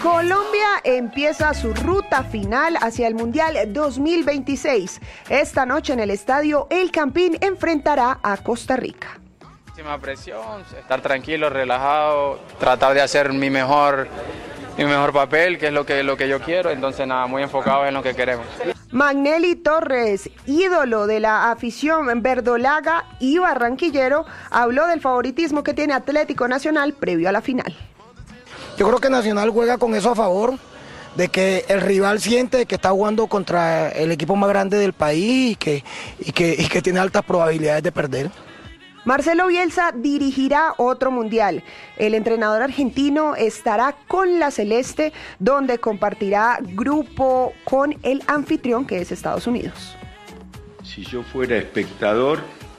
Colombia empieza su ruta final hacia el Mundial 2026. Esta noche en el estadio El Campín enfrentará a Costa Rica. Máxima presión, estar tranquilo, relajado, tratar de hacer mi mejor papel, que es lo que yo quiero, entonces nada, muy enfocado en lo que queremos. Magnelli Torres, ídolo de la afición verdolaga y barranquillero, habló del favoritismo que tiene Atlético Nacional previo a la final. Yo creo que Nacional juega con eso a favor, de que el rival siente que está jugando contra el equipo más grande del país y que tiene altas probabilidades de perder. Marcelo Bielsa dirigirá otro mundial. El entrenador argentino estará con la Celeste, donde compartirá grupo con el anfitrión, que es Estados Unidos. Si yo fuera espectador,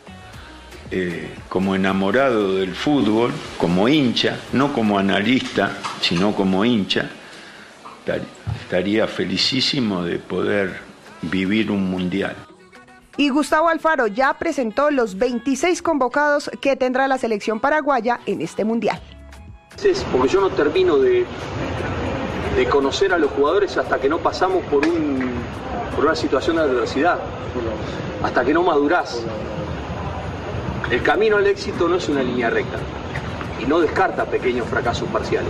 como enamorado del fútbol, como hincha, no como analista, sino como hincha, estaría felicísimo de poder vivir un mundial. Y Gustavo Alfaro ya presentó los 26 convocados que tendrá la selección paraguaya en este mundial. Porque yo no termino de conocer a los jugadores hasta que no pasamos por una situación de adversidad, hasta que no madurás. El camino al éxito no es una línea recta y no descarta pequeños fracasos parciales.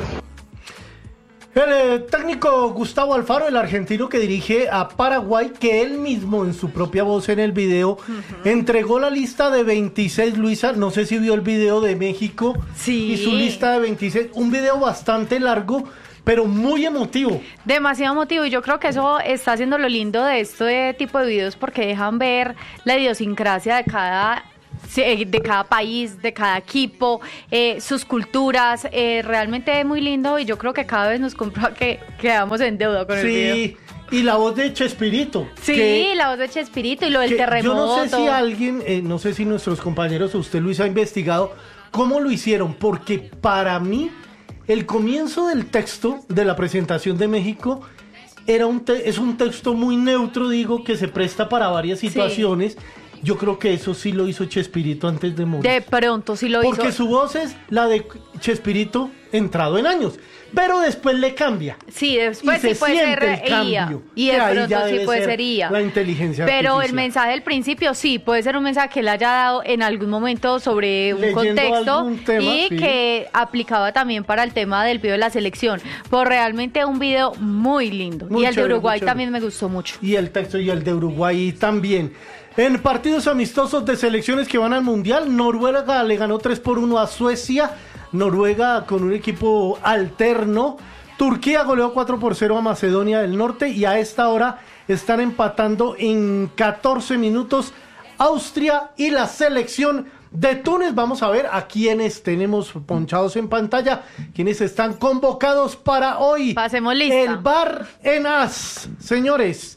El técnico Gustavo Alfaro, el argentino que dirige a Paraguay, que él mismo en su propia voz en el video entregó la lista de 26, Luisa, no sé si vio el video de México, sí, y su lista de 26, un video bastante largo, pero muy emotivo. Demasiado emotivo, y yo creo que eso está haciendo lo lindo de este tipo de videos, porque dejan ver la idiosincrasia de cada país, de cada equipo, sus culturas, realmente es muy lindo, y yo creo que cada vez nos comprueba que quedamos en deuda con el video. Sí, y la voz de Chespirito. Sí, la voz de Chespirito y lo del terremoto. Yo no sé si alguien, no sé si nuestros compañeros o usted, Luis, ha investigado cómo lo hicieron, porque para mí el comienzo del texto de la presentación de México es un texto muy neutro, digo, que se presta para varias situaciones. Sí. Yo creo que eso sí lo hizo Chespirito antes de morir. De pronto sí lo hizo. Porque su voz es la de Chespirito entrado en años. Pero después le cambia. Sí, después sí puede ser IA. Y de pronto sí puede ser IA. La inteligencia Pero artificial. el mensaje del principio sí, puede ser un mensaje que le haya dado en algún momento sobre un contexto tema, y sí, que aplicaba también para el tema del video de la selección. Pues realmente un video muy lindo. Muy y el chévere, de Uruguay también me gustó mucho. Y el texto y el de Uruguay también. En partidos amistosos de selecciones que van al Mundial, Noruega le ganó 3-1 a Suecia. Noruega con un equipo alterno. Turquía goleó 4-0 a Macedonia del Norte, y a esta hora están empatando en 14 minutos Austria y la selección de Túnez. Vamos a ver a quienes tenemos ponchados en pantalla, quienes están convocados para hoy. Pasemos lista. El Bar en As, señores.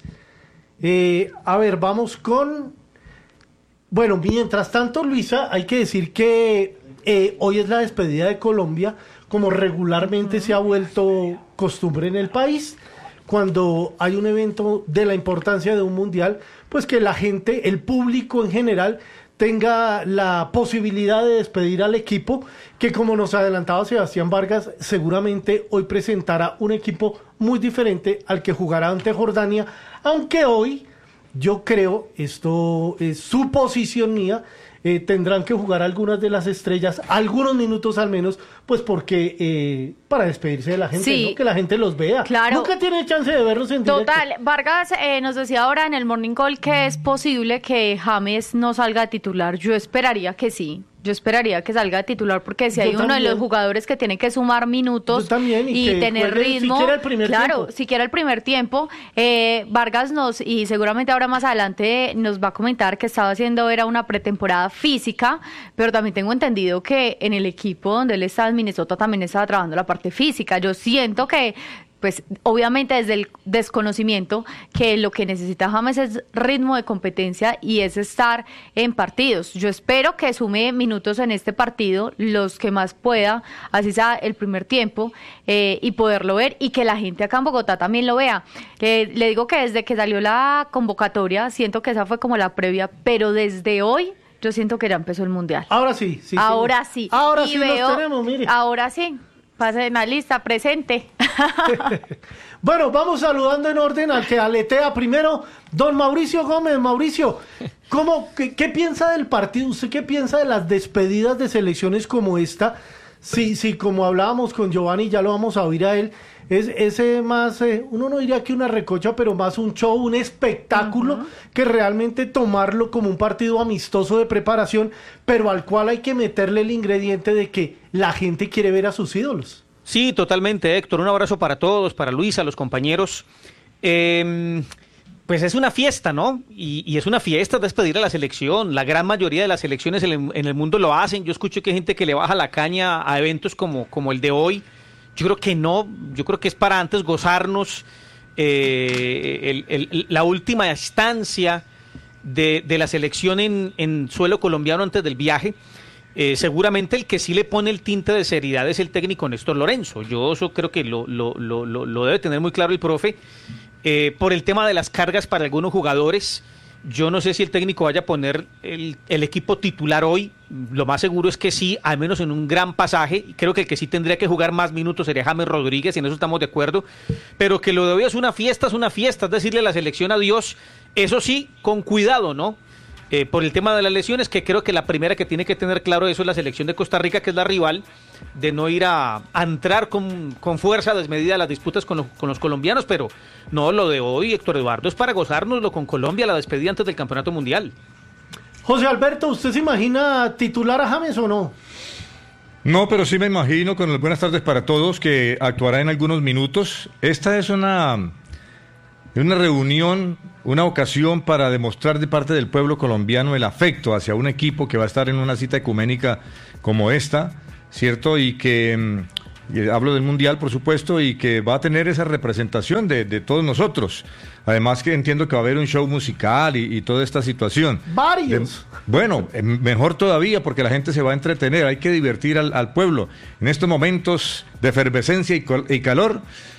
A ver, vamos con... Bueno, mientras tanto, Luisa, hay que decir que hoy es la despedida de Colombia, como regularmente se ha vuelto costumbre en el país. Cuando hay un evento de la importancia de un mundial, pues que la gente, el público en general, tenga la posibilidad de despedir al equipo, que como nos adelantaba Sebastián Vargas, seguramente hoy presentará un equipo muy diferente al que jugará ante Jordania, aunque hoy, yo creo, esto es suposición mía, tendrán que jugar algunas de las estrellas, algunos minutos al menos, pues porque para despedirse de la gente, sí, ¿no? Que la gente los vea. Claro. Nunca tiene chance de verlos en directo. Total, Vargas nos decía ahora en el Morning Call que es posible que James no salga de titular. Yo esperaría que sí. Yo esperaría que salga de titular, porque si hay uno de los jugadores que tiene que sumar minutos y tener ritmo, siquiera el primer tiempo. Siquiera el primer tiempo. Vargas y seguramente ahora más adelante nos va a comentar que estaba haciendo era una pretemporada física, pero también tengo entendido que en el equipo donde él estaba en Minnesota también estaba trabajando la parte física. Yo siento que, pues obviamente desde el desconocimiento, que lo que necesita James es ritmo de competencia y es estar en partidos. Yo espero que sume minutos en este partido, los que más pueda, así sea el primer tiempo, y poderlo ver, y que la gente acá en Bogotá también lo vea. Le digo que desde que salió la convocatoria, siento que esa fue como la previa, pero desde hoy yo siento que ya empezó el Mundial. Ahora sí. Ahora sí. Ahora y sí veo, los tenemos, mire. Ahora sí. Pase en la lista, presente. Bueno, vamos saludando en orden al que aletea primero, don Mauricio Gómez. Mauricio, qué piensa del partido? ¿Usted qué piensa de las despedidas de selecciones como esta? Sí, como hablábamos con Giovanni, ya lo vamos a oír a él, es ese más, uno no diría que una recocha, pero más un show, un espectáculo, que realmente tomarlo como un partido amistoso de preparación, pero al cual hay que meterle el ingrediente de que la gente quiere ver a sus ídolos. Sí, totalmente, Héctor. Un abrazo para todos, para Luisa, los compañeros. Pues es una fiesta, ¿no? Y es una fiesta despedir a la selección. La gran mayoría de las selecciones en el mundo lo hacen. Yo escucho que hay gente que le baja la caña a eventos como el de hoy. Yo creo que no. Yo creo que es para antes gozarnos la última instancia de la selección en suelo colombiano antes del viaje. Seguramente el que sí le pone el tinte de seriedad es el técnico Néstor Lorenzo. Yo eso creo que lo debe tener muy claro el profe. Por el tema de las cargas para algunos jugadores, yo no sé si el técnico vaya a poner el equipo titular hoy. Lo más seguro es que sí, al menos en un gran pasaje. Creo que el que sí tendría que jugar más minutos sería James Rodríguez, y en eso estamos de acuerdo. Pero que lo de hoy es una fiesta, es decirle a la selección adiós. Eso sí, con cuidado, ¿no? Por el tema de las lesiones, que creo que la primera que tiene que tener claro eso es la selección de Costa Rica, que es la rival, de no ir a entrar con fuerza desmedida a las disputas con los colombianos, pero no, lo de hoy, Héctor Eduardo, es para gozárnoslo con Colombia, la despedida antes del Campeonato Mundial. José Alberto, ¿usted se imagina titular a James o no? No, pero sí me imagino, con las buenas tardes para todos, que actuará en algunos minutos. Esta es una reunión, una ocasión para demostrar de parte del pueblo colombiano el afecto hacia un equipo que va a estar en una cita ecuménica como esta, ¿cierto? Y que, hablo del Mundial, por supuesto, y que va a tener esa representación de todos nosotros. Además que entiendo que va a haber un show musical y toda esta situación. ¡Varios! Bueno, mejor todavía, porque la gente se va a entretener, hay que divertir al pueblo. En estos momentos de efervescencia y calor,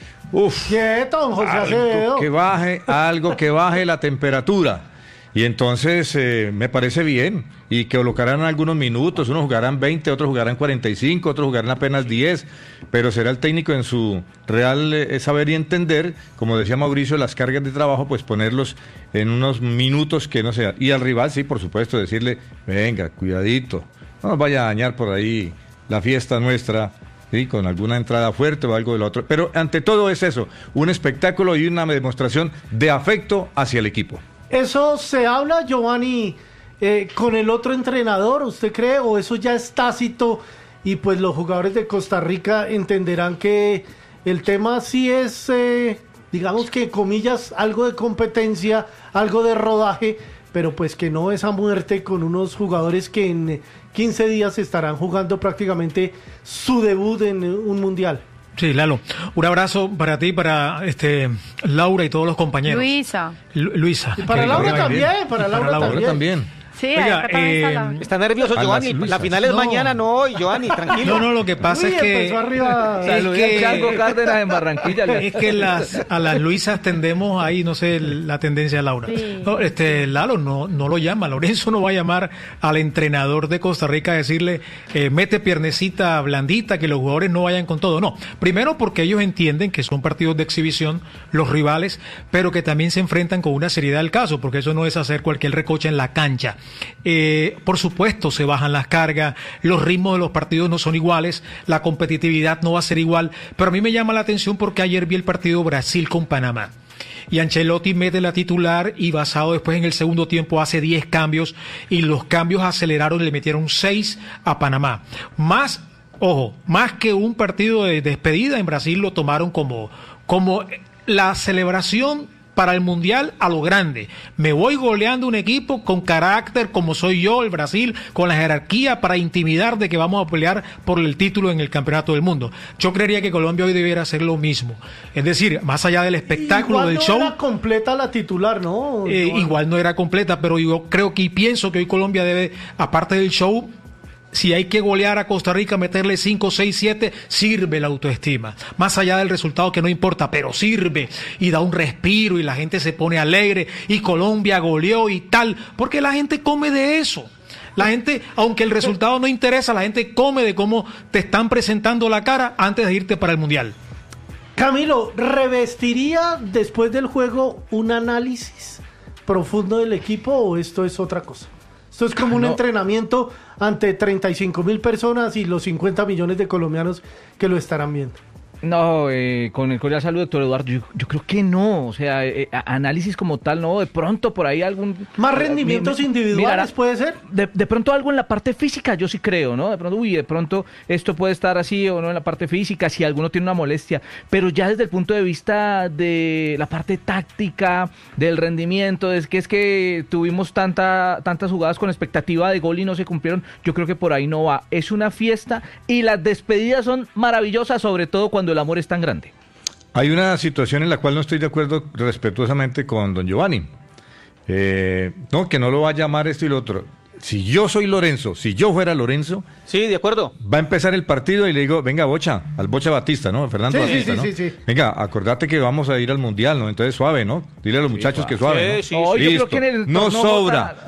quieto, José Acevedo. Algo que baje la temperatura. Y entonces me parece bien. Y que colocarán algunos minutos. Unos jugarán 20, otros jugarán 45, otros jugarán apenas 10. Pero será el técnico en su real saber y entender, como decía Mauricio, las cargas de trabajo, pues ponerlos en unos minutos que no sean. Y al rival, sí, por supuesto, decirle, venga, cuidadito, no nos vaya a dañar por ahí la fiesta nuestra. Sí, con alguna entrada fuerte o algo de lo otro. Pero ante todo es eso, un espectáculo y una demostración de afecto hacia el equipo. ¿Eso se habla, Giovanni, con el otro entrenador, usted cree? ¿O eso ya es tácito y pues los jugadores de Costa Rica entenderán que el tema sí es, digamos que comillas, algo de competencia, algo de rodaje, pero pues que no es a muerte con unos jugadores que en 15 días estarán jugando prácticamente su debut en un mundial? Sí, Lalo, un abrazo para ti, para Laura y todos los compañeros. Luisa. Y para Laura también, para Laura también. Sí, oiga, está nervioso Giovanni, la final es mañana, no hoy, Giovanni, tranquilo. No, lo que pasa es que Cárdenas en Barranquilla. Es que a las Luisas tendemos ahí, no sé, la tendencia de Laura. Sí. No, Lalo no lo llama, Lorenzo no va a llamar al entrenador de Costa Rica a decirle, mete piernecita blandita, que los jugadores no vayan con todo. No, primero porque ellos entienden que son partidos de exhibición, los rivales, pero que también se enfrentan con una seriedad del caso, porque eso no es hacer cualquier recocha en la cancha. Por supuesto se bajan las cargas, los ritmos de los partidos no son iguales, la competitividad no va a ser igual, pero a mí me llama la atención porque ayer vi el partido Brasil con Panamá y Ancelotti mete la titular y basado después en el segundo tiempo hace 10 cambios y los cambios aceleraron, le metieron 6 a Panamá, más que un partido de despedida. En Brasil lo tomaron como la celebración para el Mundial a lo grande. Me voy goleando un equipo con carácter como soy yo, el Brasil, con la jerarquía para intimidar de que vamos a pelear por el título en el Campeonato del Mundo. Yo creería que Colombia hoy debiera hacer lo mismo. Es decir, más allá del espectáculo del show. Igual no era completa la titular, ¿no? Igual no era completa, pero yo creo que y pienso que hoy Colombia debe, aparte del show, si hay que golear a Costa Rica, meterle 5, 6, 7, sirve la autoestima. Más allá del resultado que no importa, pero sirve y da un respiro y la gente se pone alegre y Colombia goleó y tal, porque la gente come de eso. La gente, aunque el resultado no interesa, la gente come de cómo te están presentando la cara antes de irte para el Mundial. Camilo, ¿revestiría después del juego un análisis profundo del equipo o esto es otra cosa? Esto es como un entrenamiento ante 35,000 personas y los 50 millones de colombianos que lo estarán viendo. No, con el cordial saludo, doctor Eduardo, yo creo que no, o sea, análisis como tal, no, de pronto por ahí algún... ¿Más rendimientos individuales puede ser? De pronto algo en la parte física, yo sí creo, ¿no? De pronto esto puede estar así o no en la parte física, si alguno tiene una molestia, pero ya desde el punto de vista de la parte táctica, del rendimiento, es que tuvimos tantas jugadas con expectativa de gol y no se cumplieron, yo creo que por ahí no va, es una fiesta y las despedidas son maravillosas, sobre todo cuando el amor es tan grande. Hay una situación en la cual no estoy de acuerdo respetuosamente con don Giovanni. No, que no lo va a llamar esto y lo otro. Si yo soy Lorenzo, si yo fuera Lorenzo... Sí, de acuerdo. Va a empezar el partido y le digo, venga Bocha, al Bocha Batista, ¿no? Fernando Batista, ¿no? Sí. Venga, acordate que vamos a ir al Mundial, ¿no? Entonces suave, ¿no? Dile a los muchachos que suave, ¿no? Sí. Yo creo que en el no sobra.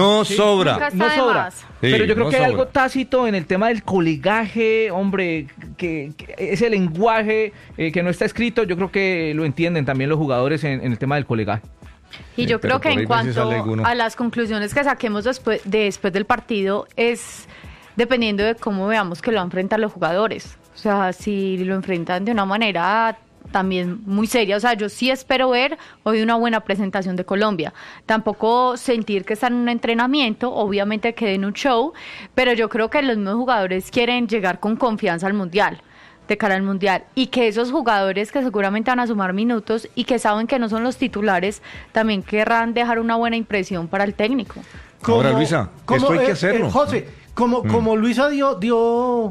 Pero yo creo que hay algo tácito en el tema del colegaje, hombre, que ese lenguaje que no está escrito, yo creo que lo entienden también los jugadores en el tema del colegaje. Y yo creo que en cuanto a las conclusiones que saquemos después del partido es dependiendo de cómo veamos que lo enfrentan los jugadores. O sea, si lo enfrentan de una manera también muy seria. O sea, yo sí espero ver hoy una buena presentación de Colombia. Tampoco sentir que están en un entrenamiento, obviamente que den un show, pero yo creo que los mismos jugadores quieren llegar con confianza al Mundial, de cara al Mundial, y que esos jugadores que seguramente van a sumar minutos y que saben que no son los titulares, también querrán dejar una buena impresión para el técnico. Ahora, Luisa, esto hay que hacerlo. José, como Luisa dio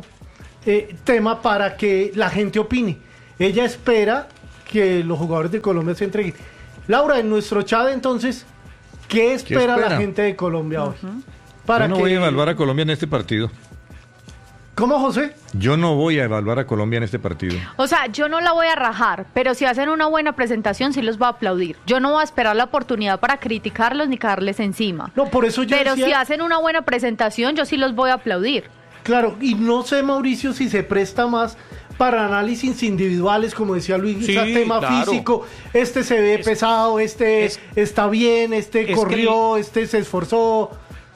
tema para que la gente opine, ella espera que los jugadores de Colombia se entreguen. Laura, en nuestro chat entonces, ¿qué espera la gente de Colombia hoy? Yo no voy a evaluar a Colombia en este partido. ¿Cómo, José? Yo no voy a evaluar a Colombia en este partido. O sea, yo no la voy a rajar, pero si hacen una buena presentación, sí los voy a aplaudir. Yo no voy a esperar la oportunidad para criticarlos ni caerles encima. No, por eso yo Pero decía... si hacen una buena presentación, yo sí los voy a aplaudir. Claro, y no sé, Mauricio, si se presta más para análisis individuales, como decía Luis, tema físico, se ve pesado, está bien, corrió, se esforzó...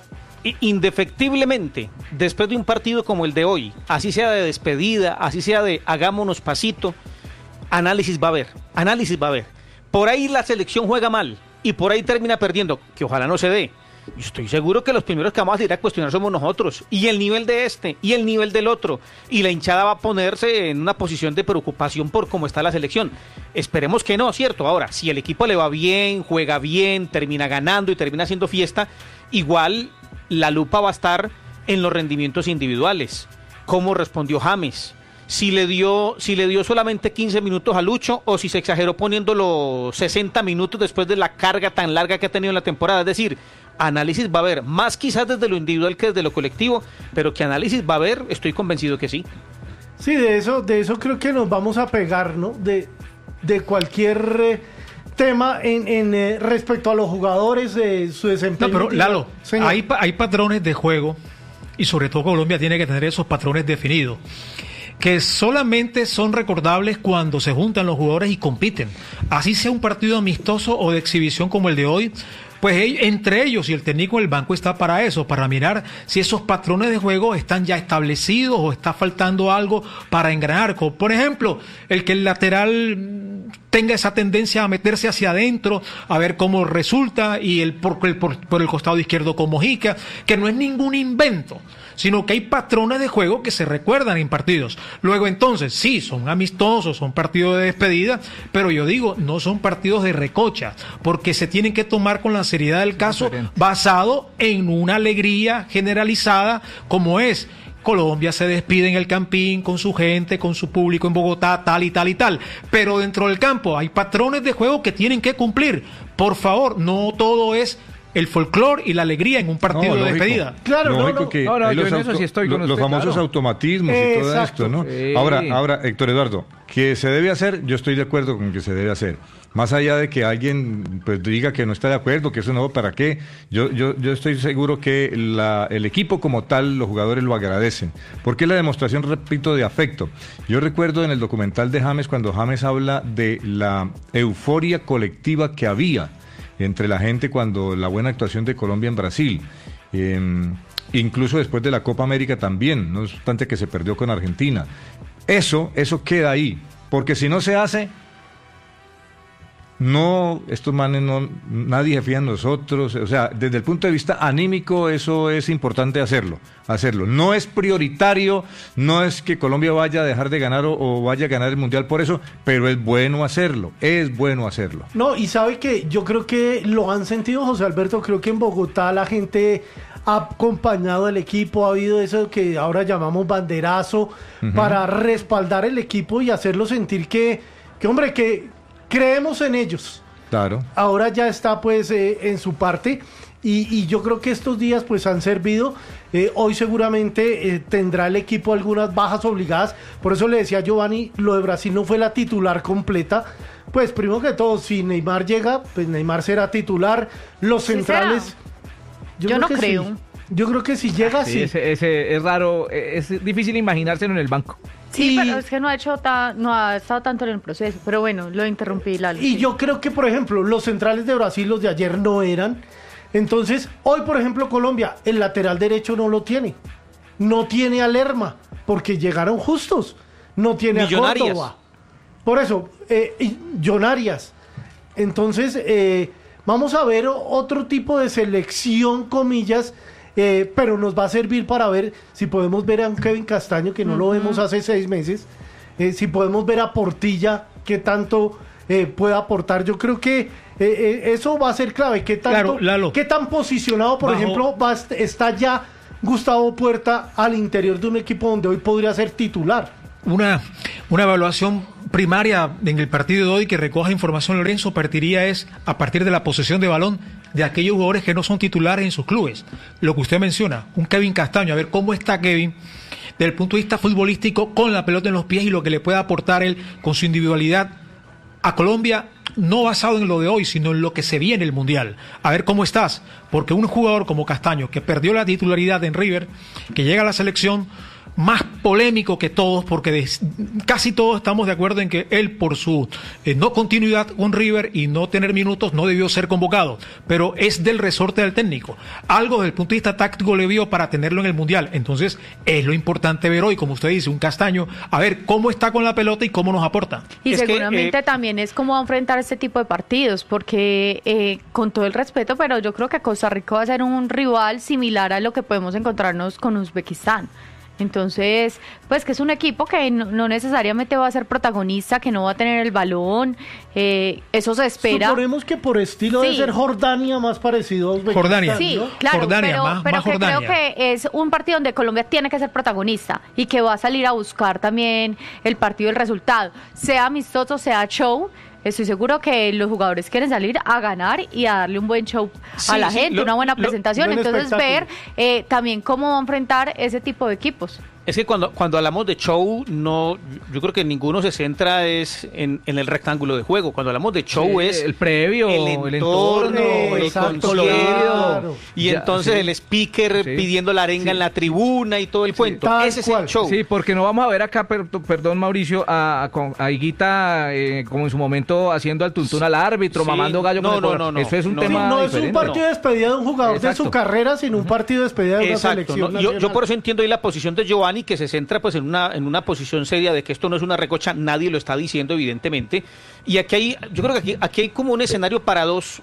Indefectiblemente, después de un partido como el de hoy, así sea de despedida, así sea de hagámonos pasito, análisis va a haber. Por ahí la selección juega mal y por ahí termina perdiendo, que ojalá no se dé. Yo estoy seguro que los primeros que vamos a ir a cuestionar somos nosotros, y el nivel de y el nivel del otro, y la hinchada va a ponerse en una posición de preocupación por cómo está la selección. Esperemos que no, ¿cierto? Ahora, si el equipo le va bien, juega bien, termina ganando y termina haciendo fiesta, igual la lupa va a estar en los rendimientos individuales. ¿Cómo respondió James? Si le dio solamente 15 minutos a Lucho, o si se exageró poniéndolo 60 minutos después de la carga tan larga que ha tenido en la temporada. Es decir, análisis va a haber, más quizás desde lo individual que desde lo colectivo, pero que análisis va a haber, estoy convencido que sí. Sí, de eso creo que nos vamos a pegar, ¿no? De cualquier tema en respecto a los jugadores, de su desempeño. No, pero Lalo, hay patrones de juego, y sobre todo Colombia tiene que tener esos patrones definidos, que solamente son recordables cuando se juntan los jugadores y compiten. Así sea un partido amistoso o de exhibición como el de hoy, pues entre ellos y el técnico del banco está para eso, para mirar si esos patrones de juego están ya establecidos o está faltando algo para engranar. Por ejemplo, el que el lateral tenga esa tendencia a meterse hacia adentro, a ver cómo resulta, y por el costado izquierdo con Mojica, que no es ningún invento, sino que hay patrones de juego que se recuerdan en partidos. Luego entonces, sí, son amistosos, son partidos de despedida, pero yo digo, no son partidos de recocha, porque se tienen que tomar con la seriedad del caso, basado en una alegría generalizada, como es Colombia se despide en el Campín con su gente, con su público en Bogotá, tal y tal y tal, pero dentro del campo hay patrones de juego que tienen que cumplir. Por favor, no todo es el folclore y la alegría en un partido de despedida. Claro, lógico que yo en eso sí estoy con los usted, famosos claro. automatismos y todo esto, ¿no? Sí. Ahora, Héctor Eduardo, que se debe hacer, yo estoy de acuerdo con que se debe hacer. Más allá de que alguien pues diga que no está de acuerdo, que eso no, ¿para qué? Yo estoy seguro que el equipo como tal, los jugadores lo agradecen, porque es la demostración, repito, de afecto. Yo recuerdo en el documental de James, cuando James habla de la euforia colectiva que había entre la gente cuando la buena actuación de Colombia en Brasil, incluso después de la Copa América también, no obstante que se perdió con Argentina. Eso queda ahí, porque si no se hace, no, estos manes no, nadie se fía en nosotros, o sea, desde el punto de vista anímico eso es importante hacerlo. No es prioritario, no es que Colombia vaya a dejar de ganar o vaya a ganar el Mundial por eso, pero es bueno hacerlo. No, y sabe que yo creo que lo han sentido, José Alberto, creo que en Bogotá la gente ha acompañado al equipo, ha habido eso que ahora llamamos banderazo, para respaldar el equipo y hacerlo sentir que hombre, que creemos en ellos. Claro. Ahora ya está pues en su parte y yo creo que estos días pues han servido. Hoy seguramente tendrá el equipo algunas bajas obligadas. Por eso le decía a Giovanni, lo de Brasil no fue la titular completa. Pues primero que todo, si Neymar llega, pues Neymar será titular. Los centrales... Yo no creo. Sí. Yo creo que si llega, sí. Ese es raro, es difícil imaginárselo en el banco. Sí, pero es que no ha estado tanto en el proceso. Pero bueno, lo interrumpí, Lalo. Y yo creo que, por ejemplo, los centrales de Brasil, los de ayer, no eran. Entonces, hoy, por ejemplo, Colombia, el lateral derecho no lo tiene. No tiene a Lerma, porque llegaron justos. No tiene a Córdoba. Por eso, John Arias. Entonces, vamos a ver otro tipo de selección, comillas, pero nos va a servir para ver si podemos ver a un Kevin Castaño, que no lo vemos hace 6 meses, si podemos ver a Portilla, qué tanto puede aportar. Yo creo que eso va a ser clave. ¿Qué tanto, claro, qué tan posicionado, por ejemplo, está ya Gustavo Puerta al interior de un equipo donde hoy podría ser titular? Una evaluación primaria en el partido de hoy que recoja información, Lorenzo, partiría es a partir de la posesión de balón de aquellos jugadores que no son titulares en sus clubes. Lo que usted menciona, un Kevin Castaño, a ver cómo está Kevin desde el punto de vista futbolístico con la pelota en los pies y lo que le puede aportar él con su individualidad a Colombia, no basado en lo de hoy, sino en lo que se viene el Mundial. A ver cómo estás, porque un jugador como Castaño, que perdió la titularidad en River, que llega a la selección, más polémico que todos, porque casi todos estamos de acuerdo en que él, por su no continuidad con River y no tener minutos, no debió ser convocado, pero es del resorte del técnico. Algo desde el punto de vista táctico le vio para tenerlo en el Mundial. Entonces es lo importante ver hoy, como usted dice, un Castaño, a ver cómo está con la pelota y cómo nos aporta. Y seguramente también es cómo va a enfrentar este tipo de partidos, porque con todo el respeto, pero yo creo que Costa Rica va a ser un rival similar a lo que podemos encontrarnos con Uzbekistán. Entonces, pues que es un equipo que no necesariamente va a ser protagonista, que no va a tener el balón, eso se espera. Suponemos que por estilo debe ser Jordania más parecido a Uzbekistán. Jordania. Sí, claro, Jordania, pero más que Jordania. creo que es un partido donde Colombia tiene que ser protagonista y que va a salir a buscar también el partido, el resultado, sea amistoso, sea show. Estoy seguro que los jugadores quieren salir a ganar y a darle un buen show a la gente, una buena presentación. Entonces ver también cómo va a enfrentar ese tipo de equipos. Es que cuando hablamos de show, yo creo que ninguno se centra en el rectángulo de juego. Cuando hablamos de show es el previo, el entorno, el concierto, y entonces el speaker pidiendo la arenga en la tribuna y todo el cuento. Ese es el show. Sí, porque no vamos a ver acá, perdón Mauricio, a Higuita como en su momento haciendo al tuntún al árbitro, mamando gallo. No. Eso es un tema no diferente. es un partido de despedida de un jugador de su carrera, sino un partido de despedida de una selección. Yo por eso entiendo ahí la posición de Giovanni, que se centra pues en una posición seria de que esto no es una recocha, nadie lo está diciendo evidentemente, y yo creo que aquí hay como un escenario para dos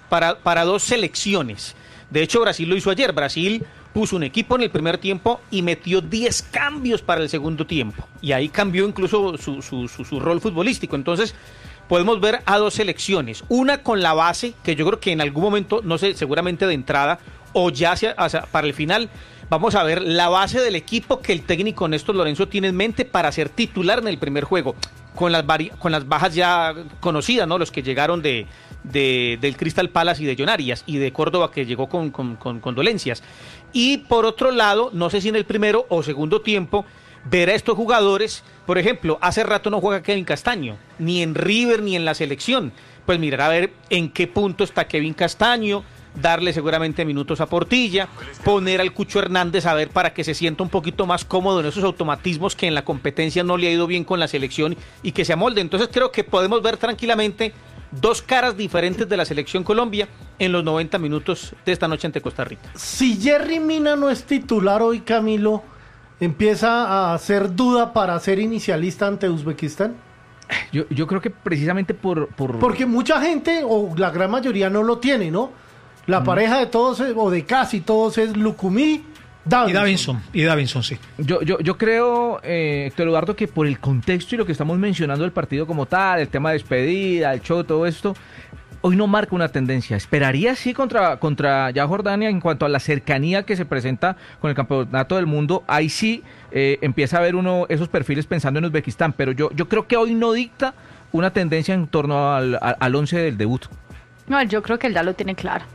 selecciones. De hecho Brasil lo hizo ayer. Brasil puso un equipo en el primer tiempo y metió 10 cambios para el segundo tiempo, y ahí cambió incluso su rol futbolístico. Entonces podemos ver a dos selecciones, una con la base, que yo creo que en algún momento, no sé, seguramente de entrada o ya para el final, vamos a ver la base del equipo que el técnico Néstor Lorenzo tiene en mente para ser titular en el primer juego, con las bajas ya conocidas, ¿no? Los que llegaron de del Crystal Palace y de John Arias, y de Córdoba, que llegó con dolencias. Y por otro lado, no sé si en el primero o segundo tiempo, ver a estos jugadores, por ejemplo, hace rato no juega Kevin Castaño, ni en River ni en la selección. Pues mirar a ver en qué punto está Kevin Castaño, darle seguramente minutos a Portilla, poner al Cucho Hernández a ver para que se sienta un poquito más cómodo en esos automatismos que en la competencia no le ha ido bien con la selección y que se amolde. Entonces creo que podemos ver tranquilamente dos caras diferentes de la selección Colombia en los 90 minutos de esta noche ante Costa Rica. Si Yerry Mina no es titular hoy, Camilo, ¿empieza a hacer duda para ser inicialista ante Uzbekistán? Yo creo que precisamente Porque mucha gente, o la gran mayoría, no lo tiene, ¿no? La pareja de todos, o de casi todos, es Lucumí, Davinson. Y Davinson, sí. Yo creo, Héctor Eduardo, que por el contexto y lo que estamos mencionando del partido como tal, el tema de despedida, el show, todo esto, hoy no marca una tendencia. Esperaría sí contra ya Jordania en cuanto a la cercanía que se presenta con el campeonato del mundo. Ahí sí empieza a ver uno esos perfiles pensando en Uzbekistán, pero yo creo que hoy no dicta una tendencia en torno al 11 del debut. No, yo creo que él ya lo tiene claro.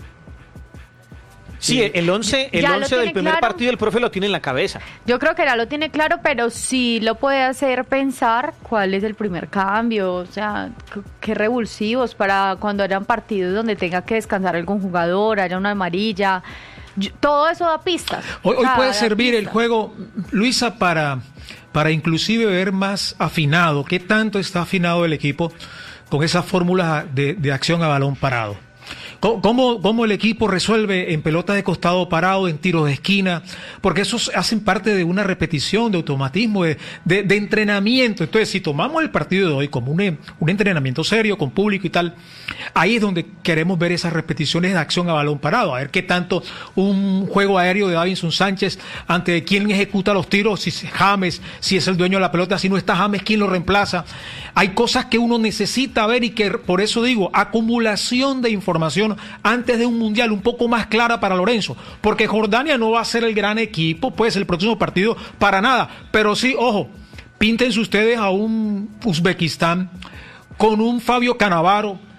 Sí, el 11 del primer claro. partido el profe lo tiene en la cabeza. Yo creo que ya lo tiene claro, pero sí lo puede hacer pensar cuál es el primer cambio, o sea, qué revulsivos para cuando hayan partidos donde tenga que descansar algún jugador, haya una amarilla. Todo eso da pistas. Hoy puede servir el juego, Luisa, para inclusive ver más afinado, qué tanto está afinado el equipo con esa fórmula de acción a balón parado. ¿Cómo el equipo resuelve en pelotas de costado parado, en tiros de esquina? Porque esos hacen parte de una repetición, de automatismo, de entrenamiento. Entonces, si tomamos el partido de hoy como un entrenamiento serio, con público y tal, ahí es donde queremos ver esas repeticiones de acción a balón parado. A ver qué tanto un juego aéreo de Davinson Sánchez, ante quién ejecuta los tiros, si es James, si es el dueño de la pelota, si no está James, quién lo reemplaza. Hay cosas que uno necesita ver y que, por eso digo, acumulación de información antes de un mundial un poco más clara para Lorenzo, porque Jordania no va a ser el gran equipo, pues el próximo partido para nada, pero sí, ojo, píntense ustedes a un Uzbekistán con un Fabio Cannavaro